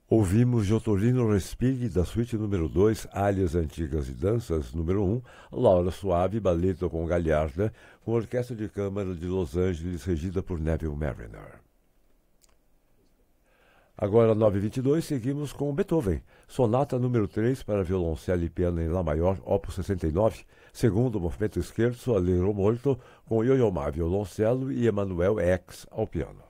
Ouvimos de Ottolino Respighi, da suíte número 2, Áreas Antigas e Danças, número 1, Laura Suave, Balletto com Gagliarda, com a Orquestra de Câmara de Los Angeles, regida por Neville Marriner. Agora, 9h22, seguimos com Beethoven, Sonata número 3 para violoncelo e piano em Lá maior, opus 69, segundo movimento esquerdo, Allegro molto, com Yo-Yo Ma, violoncelo e Emmanuel X ao piano.